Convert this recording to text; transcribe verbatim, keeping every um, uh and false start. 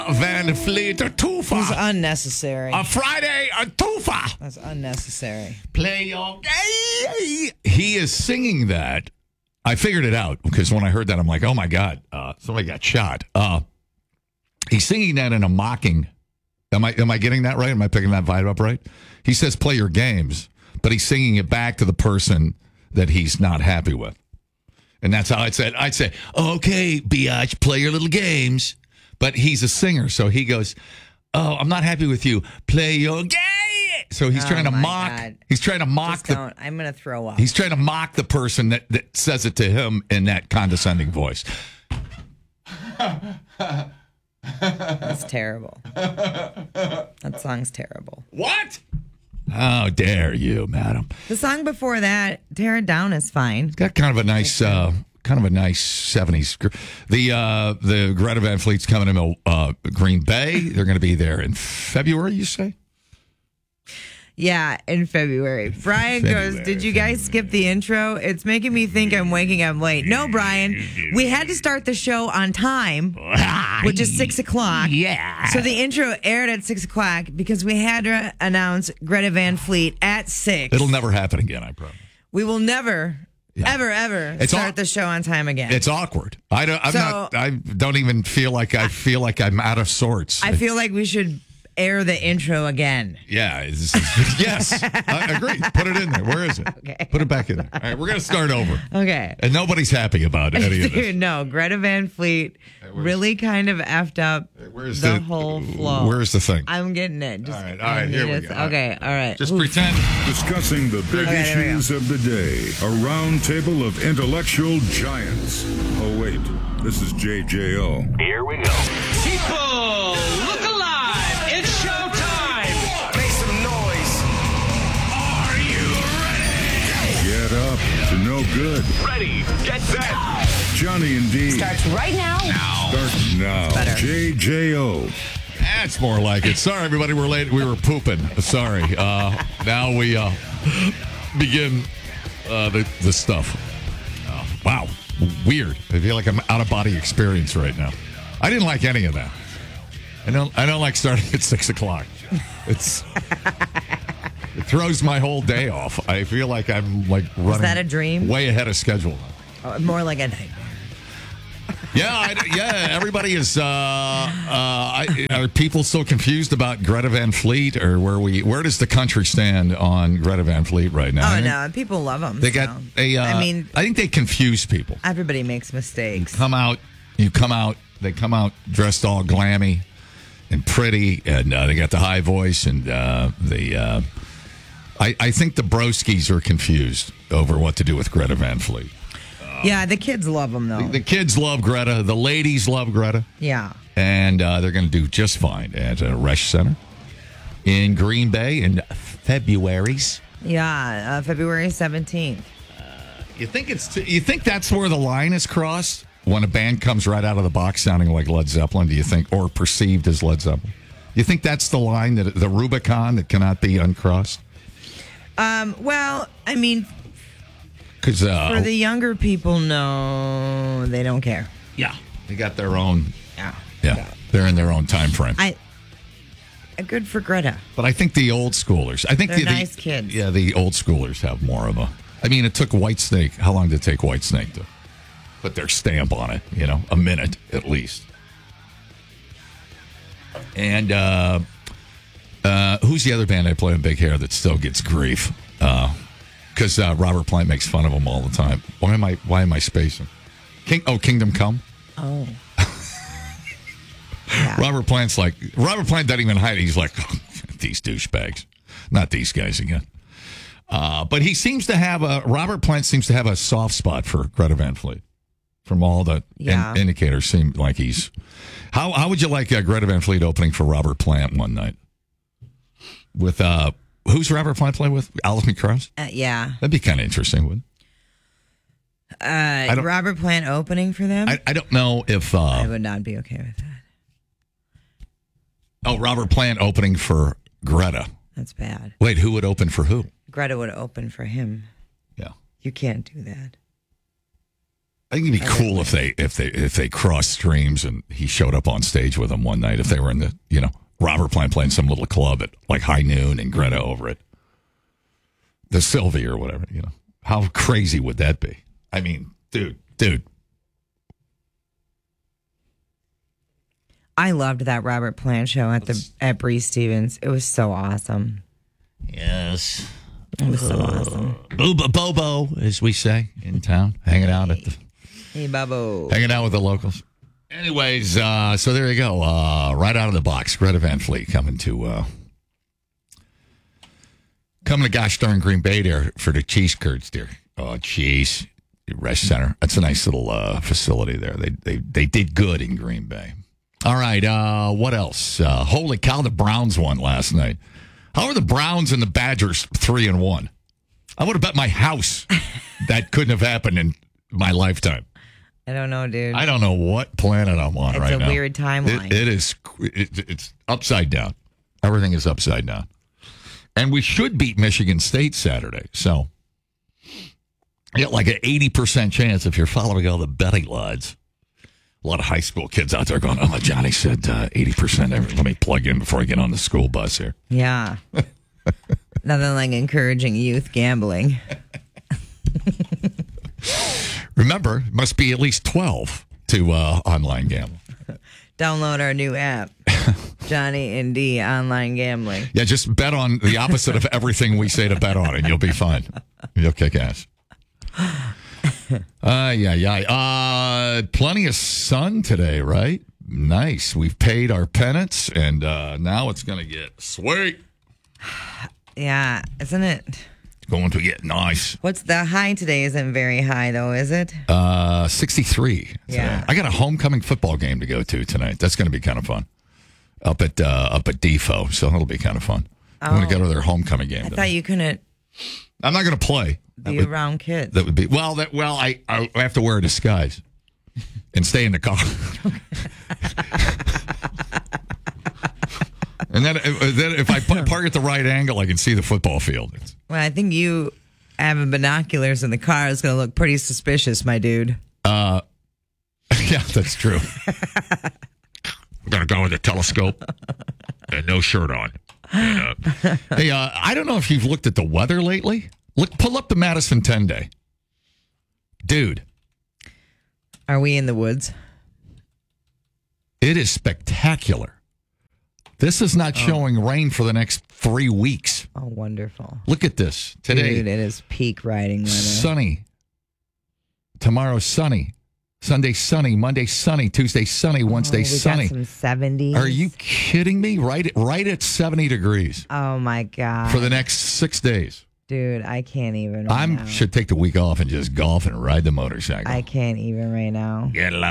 Van Fleet or Tufa. It's unnecessary. A Friday a Tufa. That's unnecessary. Play your game. He is singing that. I figured it out because when I heard that, I'm like, oh my God, uh, somebody got shot. Uh, he's singing that in a mocking. Am I am I getting that right? Am I picking that vibe up right? He says play your games, but he's singing it back to the person that he's not happy with. And that's how I'd say it. I'd say, okay, biatch, play your little games. But he's a singer, so he goes, oh, I'm not happy with you. Play your game. So he's Oh, trying to my mock. God. He's trying to mock Just the. don't. I'm going to throw up. He's trying to mock the person that, that says it to him in that condescending voice. That's terrible. That song's terrible. What? How dare you, madam? The song before that, Tear It Down, is fine. It's got kind of a nice, uh, kind of a nice seventies. gr- The uh, the Greta Van Fleet's coming to uh, Green Bay. They're going to be there in February. You say? Yeah, in February. Brian February, goes, did you guys skip the intro? It's making me think I'm waking up late. No, Brian. We had to start the show on time, which is six o'clock. Yeah. So the intro aired at six o'clock because we had to announce Greta Van Fleet at six. It'll never happen again. I promise. We will never, Yeah. ever, ever It's start all- the show on time again. It's awkward. I don't. I'm So- not. I don't even feel like I feel like I'm out of sorts. I feel like we should air the intro again. Yeah. It's, yes. I agree. Put it in there. Where is it? Okay. Put it back in there. All right. We're gonna start over. Okay. And nobody's happy about any of this. Dude, no, Greta Van Fleet where's- really kind of effed up Where's the, the, whole flow. Where's the thing? I'm getting it. Just, All right, all right, here we just- go. All right. Okay, all right. Just Oof. pretend. Discussing the big Okay, there we go. issues of the day. A round table of intellectual giants. Oh, wait. This is J J O. Here we go. People, look alive! It's showtime! Make some noise. Are you ready? Get up to no good. Ready, get set. Johnny and D. Starts right now. Start now. better. J J O. That's more like it. Sorry, everybody. We're late. We were pooping. Sorry. Uh, now we uh, begin uh, the the stuff. Uh, wow, weird. I feel like I'm out of body experience right now. I didn't like any of that. I don't. I don't like starting at six o'clock. It's it throws my whole day off. I feel like I'm like running. that a dream? Way ahead of schedule. Oh, more like a nightmare. Yeah, I, yeah. Everybody is. Uh, uh, I, are people still confused about Greta Van Fleet, or where we? Where does the country stand on Greta Van Fleet right now? Oh, I think no, people love them. They got so. a. Uh, I mean, I think they confuse people. everybody makes mistakes. Come out. You come out. They come out dressed all glammy and pretty, and uh, they got the high voice, and uh, the. Uh, I, I think the broskies are confused over what to do with Greta Van Fleet. Yeah, the kids love them, though. The kids love Greta. The ladies love Greta. yeah. And uh, they're going to do just fine at uh, Resch Center in Green Bay in February's. Yeah, uh, February seventeenth. You think it's t- you think that's where the line is crossed when a band comes right out of the box sounding like Led Zeppelin? Do you think, or perceived as Led Zeppelin? You think that's the line, that the Rubicon that cannot be uncrossed? Um, well, I mean, Because uh, for the younger people, no, they don't care. yeah, they got their own. Yeah. Yeah, they're in their own time frame. I. uh, Good for Greta. But I think the old schoolers. I think They're the, the- nice kids. Yeah, the old schoolers have more of a. I mean, it took Whitesnake. How long did it take Whitesnake to put their stamp on it? You know, a minute at least. And uh, uh, who's the other band I play in Big Hair that still gets grief? Because uh, uh, Robert Plant makes fun of them all the time. Why am I? Why am I spacing? King, oh, Kingdom Come. Oh. Robert Plant's like, Robert Plant doesn't even hide it. He's like, oh, these douchebags. Not these guys again. Uh, but he seems to have a, Robert Plant seems to have a soft spot for Greta Van Fleet. From all the Yeah. in- indicators, seem like he's. How how would you like uh, Greta Van Fleet opening for Robert Plant one night? With, uh, who's Robert Plant play with? Alison Krauss? Uh, yeah. That'd be kind of interesting, wouldn't Uh, don't- Robert Plant opening for them? I, I don't know if. Uh, I would not be okay with that. oh, Robert Plant opening for Greta. That's bad. Wait, who would open for who? Greta would open for him. Yeah. You can't do that. I think it'd be cool if they if they if they crossed streams and he showed up on stage with them one night. If they were in the you know Robert Plant playing some little club at like high noon and Greta over it, the Sylvie or whatever. You know, how crazy would that be? I mean, dude, dude. I loved that Robert Plant show at the at Bree Stevens. It was so awesome. Yes. It was so awesome. Booba Bobo, as we say in town, hanging out at the Hey, Bubbo. hanging out with the locals. Anyways, uh, so there you go. Uh, right out of the box, Greta Van Fleet coming to uh, coming to gosh darn Green Bay there for the cheese curds there. Oh, cheese rest center. That's a nice little uh, facility there. They they they did good in Green Bay. All right, uh, what else? Uh, holy cow, the Browns won last night. How are the Browns and the Badgers three and one? I would have bet my house that couldn't have happened in my lifetime. I don't know, dude. I don't know what planet I'm on It's right a now. weird timeline. It, it is. It, it's upside down. Everything is upside down. And we should beat Michigan State Saturday. So, you got like an eighty percent chance if you're following all the betting odds. A lot of high school kids out there going, oh, Johnny said uh, eighty percent. Let me plug in before I get on the school bus here. Yeah. Nothing like encouraging youth gambling. Remember, it must be at least twelve to uh, online gamble. Download our new app, Johnny and D Online Gambling. Yeah, just bet on the opposite of everything we say to bet on, and you'll be fine. You'll kick ass. Uh, yeah, yeah. Uh, plenty of sun today, right? Nice. We've paid our penance, and uh, now it's going to get sweet. Yeah, isn't it? Going to get nice. What's the high today? Isn't very high, though, is it? Uh, sixty-three. today. Yeah. I got a homecoming football game to go to tonight. That's going to be kind of fun. Up at uh, up at Defoe, so that'll be kind of fun. I'm going to go to their homecoming game. I tonight. thought you couldn't I'm not going to play. That be would- around kids. That would be well. That well, I I have to wear a disguise and stay in the car. And then, then if I put- park at the right angle, I can see the football field. It's, Well, I think you having binoculars in the car is going to look pretty suspicious, my dude. yeah, that's true. I'm gonna go with a telescope and no shirt on. And, uh, hey, uh, I don't know if you've looked at the weather lately. Look, pull up the Madison ten day, dude. Are we in the woods? It is spectacular. This is not showing rain for the next three weeks. Oh, wonderful. Look at this. Today, Dude, it is peak riding weather. sunny. Tomorrow, sunny. Sunday, sunny. Monday, sunny. Tuesday, sunny. Wednesday, Oh, we sunny. got some seventies. Are you kidding me? Right at, right at seventy degrees Oh, my God. for the next six days. Dude, I can't even right I now. should take the week off and just golf and ride the motorcycle. I can't even right now. Get loud.